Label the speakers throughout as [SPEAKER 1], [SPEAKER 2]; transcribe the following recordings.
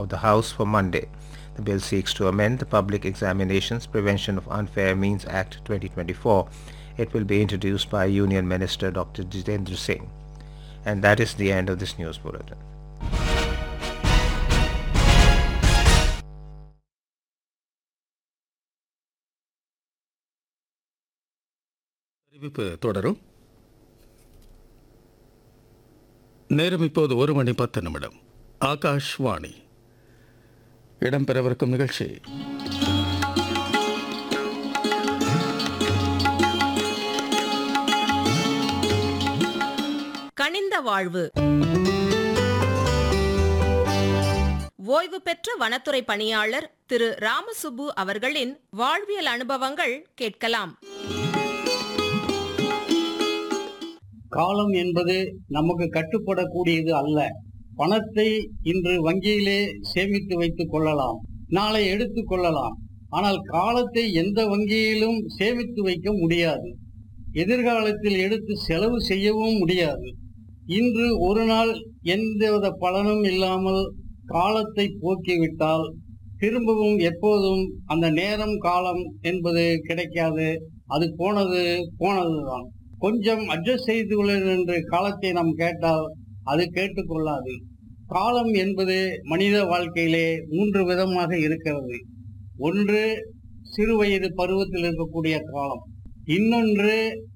[SPEAKER 1] the House for Monday. The bill seeks to amend the Public Examinations Prevention of Unfair Means Act 2024. It will be introduced by Union Minister Dr. Jitendra Singh. And that is the end of this news bulletin.
[SPEAKER 2] அறிவிப்பு தொடரும். நேரம் இப்போது 1:10. ஆகாஷ்வாணி. இடம்பெறவிருக்கும் நிகழ்ச்சி
[SPEAKER 3] கனிந்த வாழ்வு. ஓய்வு பெற்ற வனத்துறை பணியாளர் திரு ராமசுப்பு அவர்களின் வாழ்வியல் அனுபவங்கள் கேட்கலாம்.
[SPEAKER 4] காலம் என்பது நமக்கு கட்டுப்படக்கூடியது அல்ல. பணத்தை இன்று வங்கியிலே சேமித்து வைத்துக் கொள்ளலாம், நாளை எடுத்துக் கொள்ளலாம். ஆனால் காலத்தை எந்த வங்கியிலும் சேமித்து வைக்க முடியாது. எதிர்காலத்தில் எடுத்து செலவு செய்யவும் முடியாது. இன்று ஒரு நாள் எந்தவித பலனும் இல்லாமல் காலத்தை போக்கிவிட்டால் திரும்பவும் எப்போதும் அந்த நேரம் காலம் என்பது கிடைக்காது. அது போனதுதான். கொஞ்சம் அட்ஜஸ்ட் செய்து கொள்ளுங்கள் என்று காலத்தை நாம் கேட்டால் அது கேட்டுக்கொள்ளாது. காலம் என்பது மனித வாழ்க்கையிலே 3 விதமாக இருக்கிறது. ஒன்று சிறு வயது பருவத்தில் இருக்கக்கூடிய காலம், இன்னொன்று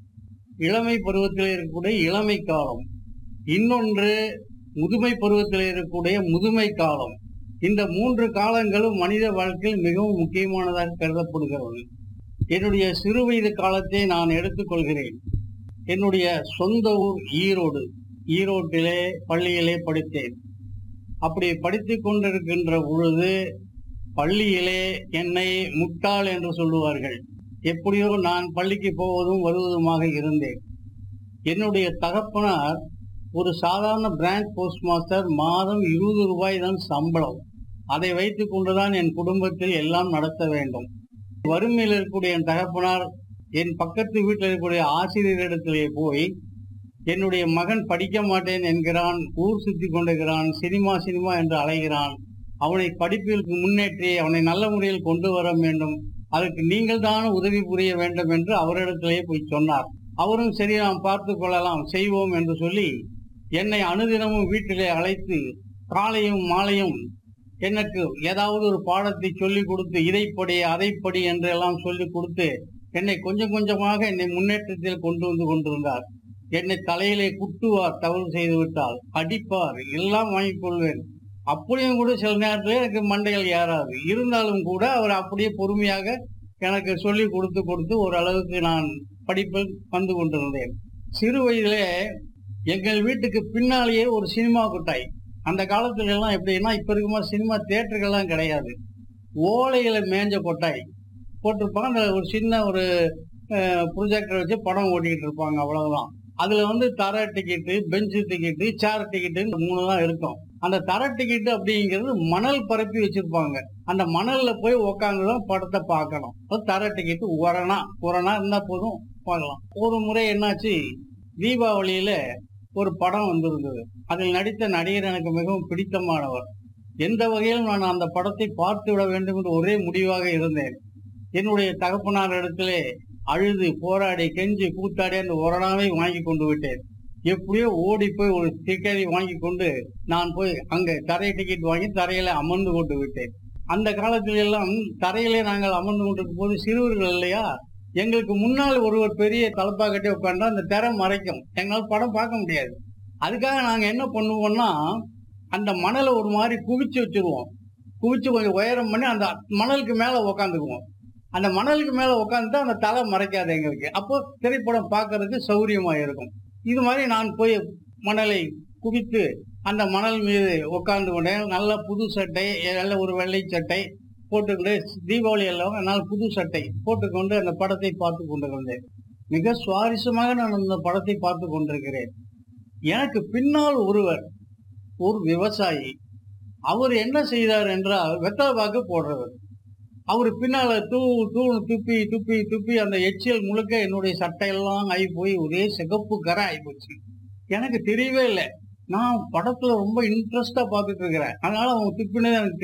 [SPEAKER 4] இளமை பருவத்தில் இருக்கக்கூடிய இளமை காலம், இன்னொன்று முதுமை பருவத்தில் இருக்கக்கூடிய முதுமை காலம். இந்த 3 காலங்களும் மனித வாழ்க்கையில் மிகவும் முக்கியமானதாக கருதப்படுகிறது. என்னுடைய சிறு வயது காலத்தை நான் எடுத்துக்கொள்கிறேன். என்னுடைய சொந்த ஊர் ஈரோடு. ஈரோட்டிலே பள்ளியிலே படித்தேன். அப்படி படித்துக் கொண்டிருக்கின்ற பொழுது பள்ளியிலே என்னை முட்டாள் என்று சொல்லுவார்கள். எப்படியோ நான் பள்ளிக்கு போவதும் வருவதுமாக இருந்தேன். என்னுடைய தகப்பனார் ஒரு சாதாரண பிரான்ச் போஸ்ட் மாஸ்டர். மாதம் 20 ரூபாய் தான் சம்பளம். அதை வைத்துக் கொண்டுதான் என் குடும்பத்தில் எல்லாம் நடத்த வேண்டும். வறுமையில் இருக்கக்கூடிய என் தகப்பனார் என் பக்கத்து வீட்டில் இருக்கக்கூடிய ஆசிரியரிடத்திலே போய் என்னுடைய மகன் படிக்க மாட்டேன் என்கிறான், ஊர் சுற்றி கொண்டிருக்கிறான், சினிமா என்று அலைகிறான், அவனை படிப்பில் முன்னேற்றி அவனை நல்ல முறையில் கொண்டு வர வேண்டும், அதற்கு நீங்கள் தான் உதவி புரிய வேண்டும் என்று அவரிடத்திலே போய் சொன்னார். அவரும் சரி நாம் பார்த்து கொள்ளலாம் செய்வோம் என்று சொல்லி என்னை அனுதினமும் வீட்டிலே அழைத்து காலையும் மாலையும் எனக்கு ஏதாவது ஒரு பாடத்தை சொல்லிக் கொடுத்து இதைப்படி அதைப்படி என்று எல்லாம் சொல்லிக் கொடுத்து என்னை கொஞ்சம் கொஞ்சமாக என்னை முன்னேற்றத்தில் கொண்டு வந்து கொண்டிருந்தார். என்னை தலையிலே குட்டுவார், தவறு செய்து விட்டால் அடிப்பார், எல்லாம் வாங்கிக் கொள்வேன். அப்படியும் கூட சில நேரத்தில் எனக்கு மண்டைகள் ஏறாது. இருந்தாலும் கூட அவர் அப்படியே பொறுமையாக எனக்கு சொல்லி கொடுத்து ஓரளவுக்கு நான் படிப்பில் வந்து கொண்டிருந்தேன். சிறு வயதிலே எங்கள் வீட்டுக்கு பின்னாலேயே ஒரு சினிமா கொட்டாய். அந்த காலத்துல எல்லாம் எப்படின்னா இப்ப இருக்குமா சினிமா தியேட்டர்கள்லாம் கிடையாது. ஓலைகளை மேஞ்ச கொட்டாய் போட்டிருப்பாங்க. அந்த ஒரு சின்ன ஒரு ப்ரொஜெக்டர் வச்சு படம் ஓட்டிக்கிட்டு இருப்பாங்க, அவ்வளவுதான். அதுல தர டிக்கெட்டு, பெஞ்சு டிக்கெட்டு, சேர் டிக்கெட்டு 3 தான் இருக்கும். அந்த தர டிக்கெட்டு அப்படிங்கிறது மணல் பரப்பி வச்சிருப்பாங்க. அந்த மணல்ல போய் உக்காந்துதான் படத்தை பார்க்கணும். தர டிக்கெட்டு உரணா இருந்தா போதும் பார்க்கலாம். ஒரு முறை என்னாச்சு, தீபாவளியில ஒரு படம் வந்திருந்தது. அதில் நடித்த நடிகர் எனக்கு மிகவும் பிடித்தமானவர். எந்த வகையிலும் நான் அந்த படத்தை பார்த்து விட வேண்டும் என்று ஒரே முடிவாக இருந்தேன். என்னுடைய தகப்பனார் இடத்திலே அழுது போராடி கெஞ்சி கூத்தாடி அந்த ஒரணாவை வாங்கி கொண்டு விட்டேன். எப்படியோ ஓடி போய் ஒரு டிக்கெட்டை வாங்கி கொண்டு நான் போய் அங்க தரை டிக்கெட் வாங்கி தரையில அமர்ந்து கொண்டு விட்டேன். அந்த காலத்துல எல்லாம் தரையிலே நாங்கள் அமர்ந்து கொண்டிருக்கும் போது சிறுவர்கள் இல்லையா, எங்களுக்கு முன்னால் ஒருவர் பெரிய தலப்பா கட்டி உட்கார்ந்தா அந்த திரை மறைக்கும், எங்களால் படம் பார்க்க முடியாது. அதுக்காக நாங்க என்ன பண்ணுவோம்னா அந்த மணலை ஒரு மாதிரி குவிச்சு வச்சிருவோம். குவிச்சு கொஞ்சம் உயரம் பண்ணி அந்த மணலுக்கு மேல உக்காந்துக்குவோம். அந்த மணலுக்கு மேல உட்காந்துட்டா அந்த தலை மறைக்காது எங்களுக்கு. அப்போ திரைப்படம் பார்க்கறதுக்கு சௌரியமா இருக்கும். இது மாதிரி நான் போய் மணலை குவித்து அந்த மணல் மீது உட்கார்ந்து கொண்டேன். நல்ல புது சட்டை, நல்ல ஒரு வெள்ளை சட்டை போட்டுக்கொண்டு, தீபாவளி எல்லாம் என்னால் புது சட்டை போட்டுக்கொண்டு அந்த படத்தை பார்த்து கொண்டிருந்தேன். மிக சுவாரஸ்யமாக நான் அந்த படத்தை பார்த்து கொண்டிருக்கிறேன். எனக்கு பின்னால் ஒரு விவசாயி. அவர் என்ன செய்தார் என்றால் வெத்தலை பாக்கு போடுறவர். அவரு பின்னால துப்பி அந்த எச்சியல் முழுக்க என்னுடைய சட்டையெல்லாம் ஆகி போய் ஒரே சிகப்பு கரை ஆகி போச்சு. எனக்கு தெரியவே இல்லை. நான் படத்துல ரொம்ப இன்ட்ரெஸ்டா பாத்துட்டு இருக்கிறேன். அதனால அவங்க துப்பினது எனக்கு